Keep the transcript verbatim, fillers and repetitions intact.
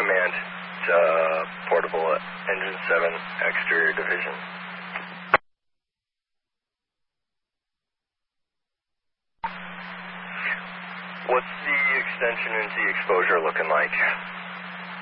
Command, uh, Portable Engine seven, Exterior Division. What's the extension into the exposure looking like?